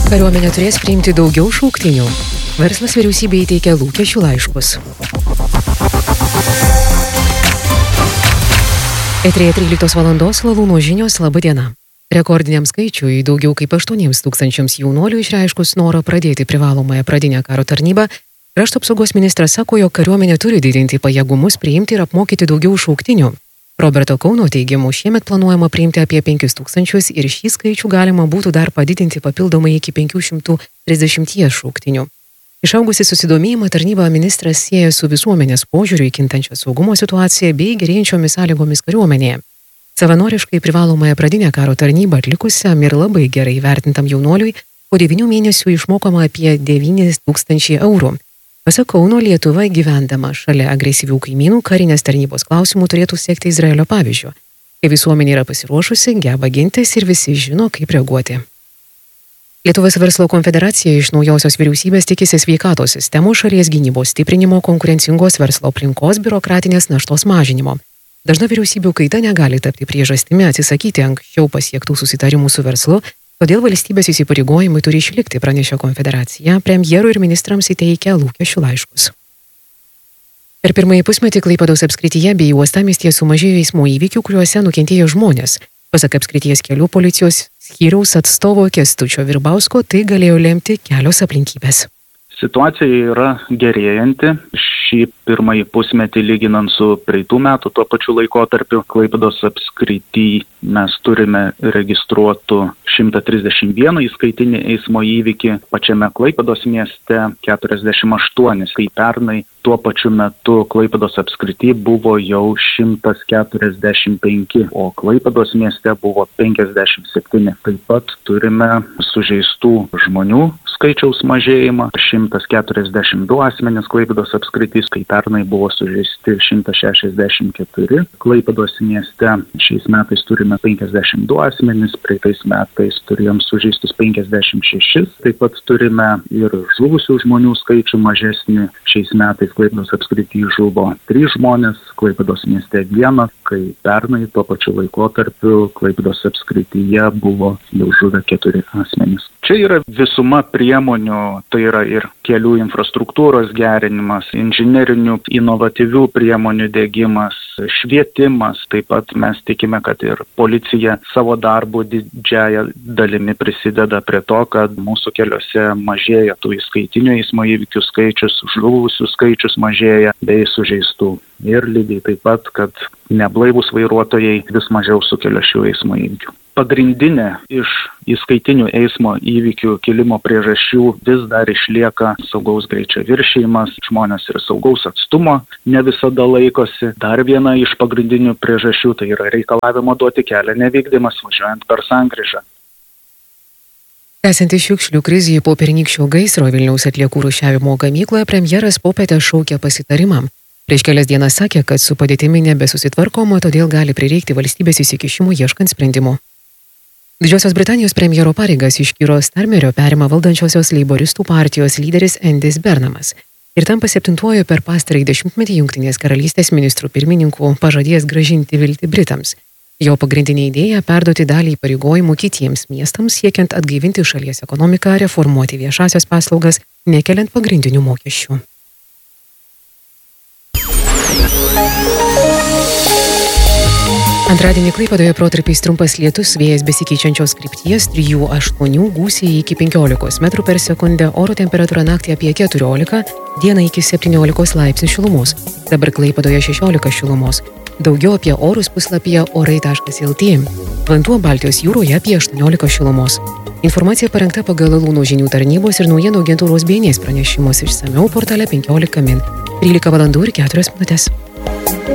Kariuomenė turės priimti daugiau šauktinių. Verslas vyriausybei įteikė lūkesčių laiškus. Eteryje 13 valandos Lalūno žinios, laba diena. Rekordiniam skaičiui daugiau kaip 8 tūkstančiams jaunuolių išreiškus norą pradėti privalomąją pradinę karo tarnybą, Krašto apsaugos ministras sako, jog kariuomenė turi didinti pajėgumus priimti ir apmokyti daugiau šauktinių. Roberto Kauno teigimu, šiemet planuojama priimti apie 5 tūkstančius ir šį skaičių galima būtų dar padidinti papildomai iki 530 šauktinių. Išaugusi susidomėjimą tarnybą ministras sieja su visuomenės požiūriu į kintančią saugumo situaciją bei gerėjančiomis sąlygomis kariuomenėje. Savanoriškai privalomąją pradinę karo tarnybą atlikusiam ir labai gerai vertintam jaunuoliui po 9 mėnesių išmokama apie 9 000 eurų. Pasak Kauno, Lietuva gyvendama šalia agresyvių kaimynų karinės tarnybos klausimų turėtų sekti Izraelio pavyzdžiu. Kai visuomenė yra pasiruošusi, geba gintis ir visi žino, kaip reaguoti. Lietuvos verslo konfederacija iš naujosios vyriausybės tikisi sveikatos sistemų, šalies gynybos stiprinimo, konkurencingos verslo aplinkos, biurokratinės naštos mažinimo. Dažna vyriausybių kaita negali tapti priežastimi atsisakyti anksčiau pasiektų susitarimų su verslu, todėl valstybės įsipareigojimai turi išlikti, pranešė konfederacija, premjerui ir ministrams įteikia lūkesčių laiškus. Per pirmąjį pusmetį Klaipėdos apskrityje bei uostamiestyje sumažėjo eismo įvykių, kuriuose nukentėjo žmonės. Pasak apskrities kelių policijos skyriaus atstovo Kęstučio Virbausko, tai galėjo lemti kelios aplinkybės. Situacija yra gerėjanti. Šį pirmąjį pusmetį lyginant su praeitų metų tuo pačiu laikotarpiu Klaipėdos apskrity mes turime registruotų 131 įskaitinį eismo įvykį, pačiame Klaipėdos mieste 48, kai pernai tuo pačiu metu Klaipėdos apskrity buvo jau 145, o Klaipėdos mieste buvo 57. Taip pat turime sužeistų žmonių skaičiaus mažėjimą, 142 asmenys Klaipėdos apskritys, kai pernai buvo sužeisti 164. Klaipėdos mieste šiais metais turime 52 asmenys, praeitais metais turėjom sužeistus 56. Taip pat turime ir žuvusių žmonių skaičių mažesnį. Šiais metais Klaipėdos apskritį žuvo 3 žmonės, Klaipėdos mieste 1, kai pernai tuo pačiu laikotarpiu Klaipėdos apskrityje buvo jau žuvę 4 asmenys. Čia yra visuma priemonių, tai yra ir kelių infrastruktūros gerinimas, inžinerinių inovatyvių priemonių diegimas, švietimas. Taip pat mes tikime, kad ir policija savo darbu didžiąją dalimi prisideda prie to, kad mūsų keliuose mažėja tų įskaitinių eismo įvykių skaičius, žuvusių skaičius mažėja bei sužeistų. Ir lygiai taip pat, kad neblaivūs vairuotojai vis mažiau sukelia šių eismo įvykių. Pagrindinė iš įskaitinių eismo įvykių kilimo priežasčių vis dar išlieka saugaus greičio viršijimas, žmonės ir saugaus atstumo ne visada laikosi. Dar viena iš pagrindinių priežasčių tai yra reikalavimo duoti kelią nevykdymas važiuojant per sankryžą. Tęsiantis šiukšlių krizėje po pernykščio gaisro Vilniaus atliekų rūšiavimo gamykloje, premjeras popietę šaukė pasitarimą. Prieš kelias dienas sakė, kad su padėtimi nebesusitvarkoma, todėl gali prireikti valstybės įsikišimų ieškant sprendimų. Didžiosios Britanijos premjero pareigas iš Keiro Starmerio perima valdančiosios leiboristų partijos lyderis Endis Bernamas ir tampa 7-uoju per pastarąjį dešimtmetį Jungtinės karalystės ministrų pirmininkų, pažadėjęs grąžinti viltį Britams. Jo pagrindinė idėja - perduoti dalį įpareigojimų kitiems miestams, siekiant atgaivinti šalies ekonomiką, reformuoti viešasias paslaugas, nekeliant pagrindinių mokesčių. Antradienį Klaipėdoje protarpiais trumpas lietus, vėjas besikeičiančios krypties 3–8, gūsiai iki 15 m/s, oro temperatūra naktį apie 14, dieną iki 17 laipsnių šilumos. Dabar Klaipėdoje 16 šilumos. Daugiau apie orus puslapyje orai.lt. Vanduo Baltijos jūroje apie 18 šilumos. Informacija parengta pagal Lalūno žinių tarnybos ir naujienų agentūros BNS pranešimus, išsamiau portale 15 min. 13 valandų ir 4 minutės.